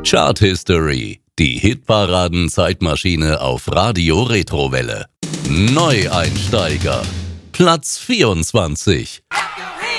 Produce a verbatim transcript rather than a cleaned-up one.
Chart History, die Hitparaden-Zeitmaschine auf Radio Retrowelle. Neueinsteiger, Platz vierundzwanzig.